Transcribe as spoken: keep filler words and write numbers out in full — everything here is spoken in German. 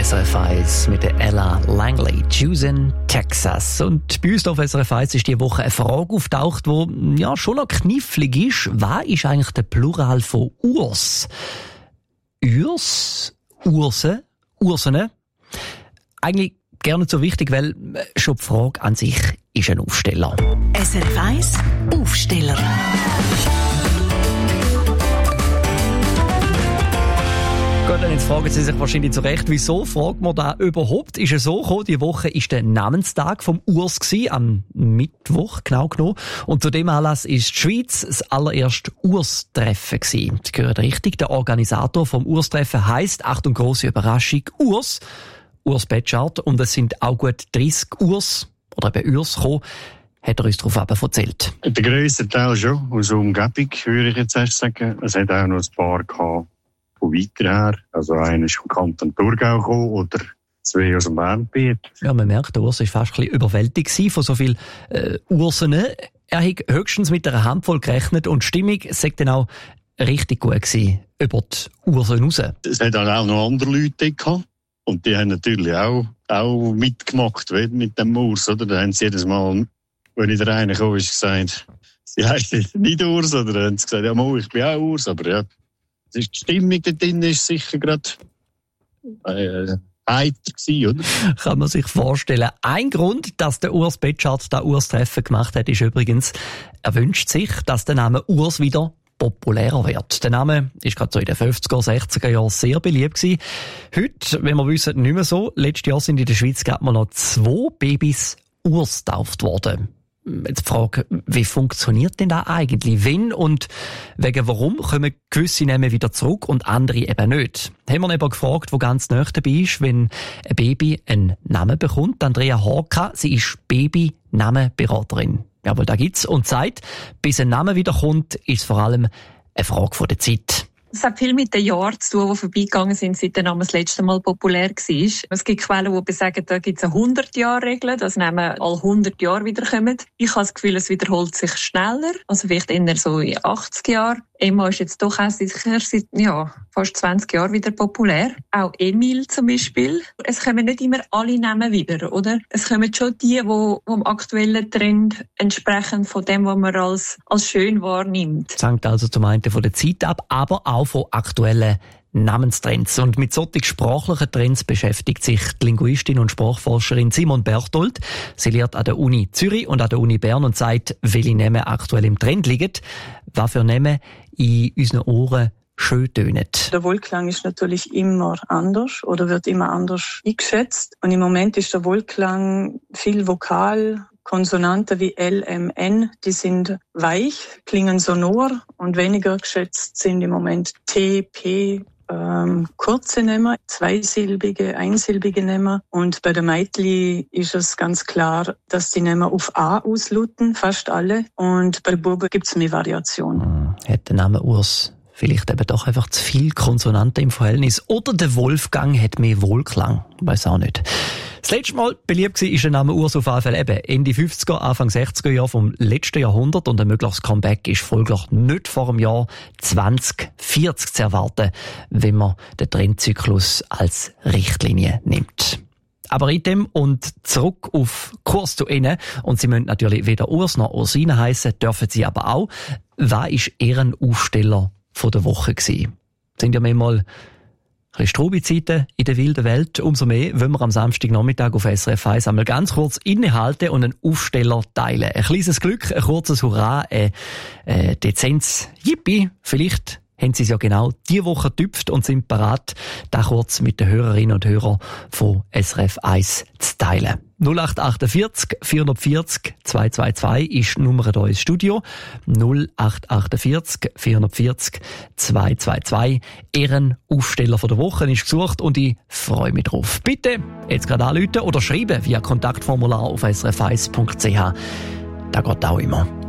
S R F eins mit der Ella Langley, Houston, Texas. Und bei uns auf S R F eins ist diese Woche eine Frage auftaucht, die ja, schon noch knifflig ist. Was ist eigentlich der Plural von Urs? Urs? Urse? Ursene? Eigentlich gar nicht so wichtig, weil schon die Frage an sich ist ein Aufsteller. S R F eins Aufsteller. Gut, dann jetzt fragen Sie sich wahrscheinlich zu Recht, wieso fragt man da überhaupt? Ist es so gekommen, die Woche ist der Namenstag vom Urs gewesen, am Mittwoch genau genommen. Und zu dem Anlass ist die Schweiz das allererste Urs-Treffen gewesen. Sie hören richtig, der Organisator vom Urs-Treffen heisst, Achtung, grosse Überraschung, Urs, Urs Betschart. Und es sind auch gut dreissig Urs, oder eben Urs gekommen, hat er uns darauf erzählt. Der grösste Teil schon, aus der Umgebung, würde ich jetzt erst sagen. Es hat auch noch ein paar gehabt von weiter her. Also einer ist vom Kanton Thurgau gekommen oder zwei aus dem Bernbiet. Ja, man merkt, der Urs war fast ein bisschen überwältigt von so vielen äh, Ursen. Er hat höchstens mit einer Handvoll gerechnet und die Stimmung sei dann auch richtig gut gewesen über die Ursen raus. Es hat auch noch andere Leute gehabt. Und die haben natürlich auch, auch mitgemacht mit dem Urs. Oder? Da haben sie jedes Mal, wenn ich da reinkam, ist gesagt, sie heißen nicht Urs. Oder dann haben sie gesagt, ja, Mo, ich bin auch Urs. Aber ja, die Stimmung da drin ist sicher gerade äh, heiter gewesen, oder? Kann man sich vorstellen. Ein Grund, dass der Urs Betschart das Urs-Treffen gemacht hat, ist übrigens, er wünscht sich, dass der Name Urs wieder populärer wird. Der Name ist gerade so in den fünfziger, sechziger Jahren sehr beliebt gewesen. Heute, wenn wir wissen, nicht mehr so. Letztes Jahr sind in der Schweiz gerade mal noch zwei Babys Urs getauft worden. Jetzt die Frage, wie funktioniert denn das eigentlich? Wenn und wegen warum kommen gewisse Namen wieder zurück und andere eben nicht? Haben wir eben gefragt, wo ganz nah dabei ist, wenn ein Baby einen Namen bekommt. Andrea Horka, sie ist Baby-Namenberaterin. Jawohl, da gibt's. Und Zeit, bis ein Name wiederkommt, ist vor allem eine Frage von der Zeit. Es hat viel mit den Jahren zu tun, die vorbeigegangen sind, seit der Name das letzte Mal populär war. Es gibt Quellen, die sagen, da gibt es eine hundert-Jahr-Regel, dass Namen alle hundert Jahre wiederkommen. Ich habe das Gefühl, es wiederholt sich schneller, also vielleicht eher so in achtzig Jahren. Emma ist jetzt doch auch sicher seit ja, fast zwanzig Jahren wieder populär. Auch Emil zum Beispiel. Es kommen nicht immer alle Namen wieder, oder? Es kommen schon die, die, die dem aktuellen Trend entsprechen, von dem, was man als, als schön wahrnimmt. Das hängt also zum einen von der Zeit ab, aber auch von aktuellen Namenstrends. Und mit solchen sprachlichen Trends beschäftigt sich die Linguistin und Sprachforscherin Simone Berchtold. Sie lehrt an der Uni Zürich und an der Uni Bern und sagt, welche Namen aktuell im Trend liegen, was für Namen in unseren Ohren schön tönen. Der Wohlklang ist natürlich immer anders oder wird immer anders eingeschätzt. Und im Moment ist der Wohlklang viel vokal. Konsonanten wie L, M, N, die sind weich, klingen sonor und weniger geschätzt sind im Moment T, P, ähm, kurze Namen, zweisilbige, einsilbige Namen. Und bei der Meitli ist es ganz klar, dass die Namen auf A ausluten, fast alle. Und bei Buben gibt es mehr Variationen. Hm, hat der Name Urs vielleicht eben doch einfach zu viel Konsonanten im Verhältnis. Oder der Wolfgang hat mehr Wohlklang. Weiß auch nicht. Das letzte Mal beliebt war ist der Name Urs auf jeden Fall eben Ende fünfziger, Anfang sechziger Jahre vom letzten Jahrhundert und ein mögliches Comeback ist folglich nicht vor dem Jahr zwanzig vierzig zu erwarten, wenn man den Trendzyklus als Richtlinie nimmt. Aber in dem und zurück auf Kurs zu Ihnen. Und Sie müssen natürlich weder Urs noch Ursine heissen, dürfen Sie aber auch. Was war Ihren Aufsteller von der Woche gewesen? Sind ja manchmal ein bisschen Strubi-Zeiten in der wilden Welt. Umso mehr wollen wir am Samstagnachmittag auf S R F eins einmal ganz kurz innehalten und einen Aufsteller teilen. Ein kleines Glück, ein kurzes Hurra, ein, ein dezentes Yippie. Vielleicht haben Sie es ja genau diese Woche getüpft und sind bereit, da kurz mit den Hörerinnen und Hörern von S R F eins zu teilen. null acht achtundvierzig vierhundertvierzig zweihundertzweiundzwanzig ist die Nummer hier ins Studio. null acht achtundvierzig vierhundertvierzig zweihundertzweiundzwanzig. Ihren Aufsteller von der Woche ist gesucht und ich freue mich drauf. Bitte jetzt gerade anrufen oder schreiben via Kontaktformular auf s r f eins punkt c h. Das geht auch immer.